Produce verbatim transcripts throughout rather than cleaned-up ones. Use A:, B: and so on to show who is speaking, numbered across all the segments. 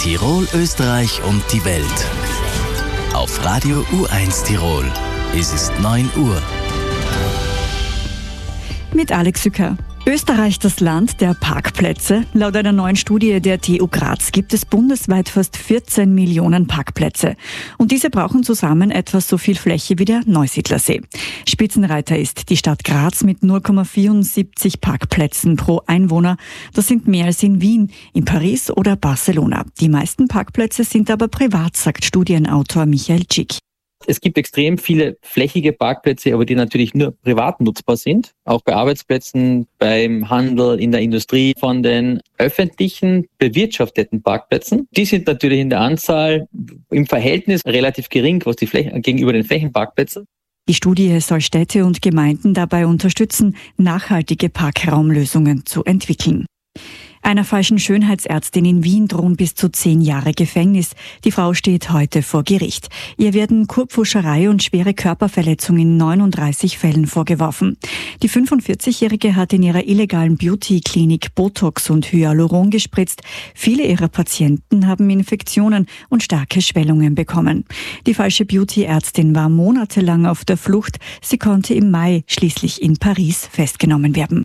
A: Tirol, Österreich und die Welt. Auf Radio U eins Tirol. Es ist neun Uhr.
B: Mit Alex Sücker. Österreich, das Land der Parkplätze. Laut einer neuen Studie der T U Graz gibt es bundesweit fast vierzehn Millionen Parkplätze. Und diese brauchen zusammen etwa so viel Fläche wie der Neusiedlersee. Spitzenreiter ist die Stadt Graz mit null Komma vierundsiebzig Parkplätzen pro Einwohner. Das sind mehr als in Wien, in Paris oder Barcelona. Die meisten Parkplätze sind aber privat, sagt Studienautor Michael Tschick.
C: Es gibt extrem viele flächige Parkplätze, aber die natürlich nur privat nutzbar sind. Auch bei Arbeitsplätzen, beim Handel, in der Industrie. Von den öffentlichen bewirtschafteten Parkplätzen, die sind natürlich in der Anzahl im Verhältnis relativ gering, was die Fläche gegenüber den Flächenparkplätzen.
B: Die Studie soll Städte und Gemeinden dabei unterstützen, nachhaltige Parkraumlösungen zu entwickeln. Einer falschen Schönheitsärztin in Wien drohen bis zu zehn Jahre Gefängnis. Die Frau steht heute vor Gericht. Ihr werden Kurpfuscherei und schwere Körperverletzung in neununddreißig Fällen vorgeworfen. Die fünfundvierzigjährige hat in ihrer illegalen Beauty-Klinik Botox und Hyaluron gespritzt. Viele ihrer Patienten haben Infektionen und starke Schwellungen bekommen. Die falsche Beauty-Ärztin war monatelang auf der Flucht. Sie konnte im Mai schließlich in Paris festgenommen werden.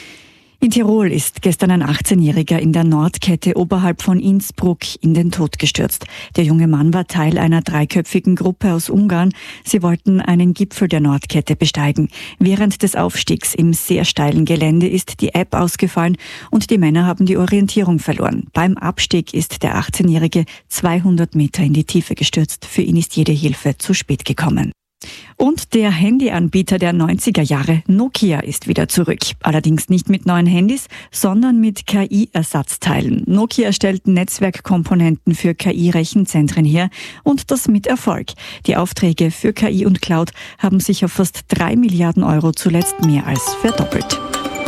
B: In Tirol ist gestern ein achtzehnjähriger in der Nordkette oberhalb von Innsbruck in den Tod gestürzt. Der junge Mann war Teil einer dreiköpfigen Gruppe aus Ungarn. Sie wollten einen Gipfel der Nordkette besteigen. Während des Aufstiegs im sehr steilen Gelände ist die App ausgefallen und die Männer haben die Orientierung verloren. Beim Abstieg ist der achtzehnjährige zweihundert Meter in die Tiefe gestürzt. Für ihn ist jede Hilfe zu spät gekommen. Und der Handyanbieter der neunziger Jahre, Nokia, ist wieder zurück. Allerdings nicht mit neuen Handys, sondern mit K I-Ersatzteilen. Nokia stellt Netzwerkkomponenten für K I-Rechenzentren her und das mit Erfolg. Die Aufträge für K I und Cloud haben sich auf fast drei Milliarden Euro zuletzt mehr als verdoppelt.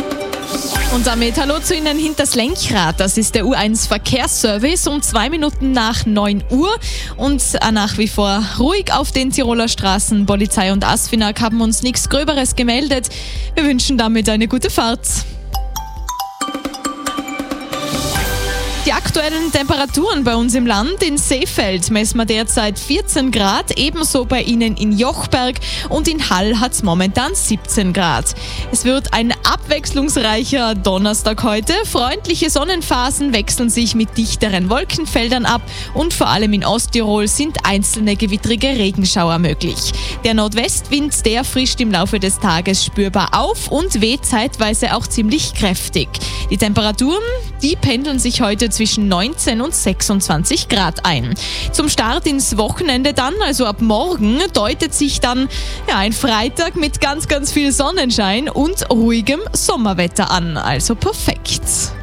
D: Und damit hallo zu Ihnen hinters Lenkrad. Das ist der U eins Verkehrsservice um zwei Minuten nach neun Uhr. Und nach wie vor ruhig auf den Tiroler Straßen. Polizei und ASFINAG haben uns nichts Gröberes gemeldet. Wir wünschen damit eine gute Fahrt. Die aktuellen Temperaturen bei uns im Land. In Seefeld messen wir derzeit vierzehn Grad, ebenso bei Ihnen in Jochberg und in Hall hat es momentan siebzehn Grad. Es wird ein abwechslungsreicher Donnerstag heute. Freundliche Sonnenphasen wechseln sich mit dichteren Wolkenfeldern ab und vor allem in Osttirol sind einzelne gewittrige Regenschauer möglich. Der Nordwestwind, der frischt im Laufe des Tages spürbar auf und weht zeitweise auch ziemlich kräftig. Die Temperaturen, die pendeln sich heute zwischen neunzehn und sechsundzwanzig Grad ein. Zum Start ins Wochenende dann, also ab morgen, deutet sich dann ja, ein Freitag mit ganz, ganz viel Sonnenschein und ruhigem Sommerwetter an. Also perfekt.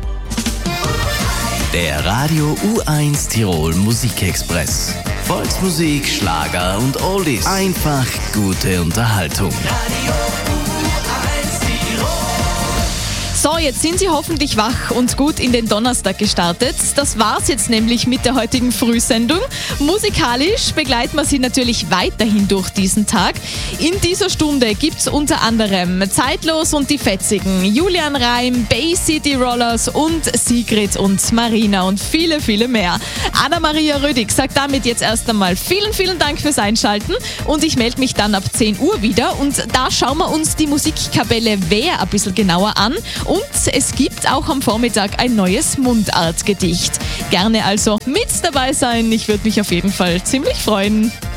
A: Der Radio U eins Tirol Musikexpress. Volksmusik, Schlager und Oldies. Einfach gute Unterhaltung.
D: So, jetzt sind Sie hoffentlich wach und gut in den Donnerstag gestartet. Das war's jetzt nämlich mit der heutigen Frühsendung. Musikalisch begleiten wir Sie natürlich weiterhin durch diesen Tag. In dieser Stunde gibt's unter anderem Zeitlos und die Fetzigen, Julian Reim, Bay City Rollers und Sigrid und Marina und viele, viele mehr. Anna-Maria Rödig sagt damit jetzt erst einmal vielen, vielen Dank fürs Einschalten und ich melde mich dann ab zehn Uhr wieder und da schauen wir uns die Musikkapelle Wer ein bisschen genauer an. Und es gibt auch am Vormittag ein neues Mundartgedicht. Gerne also mit dabei sein. Ich würde mich auf jeden Fall ziemlich freuen.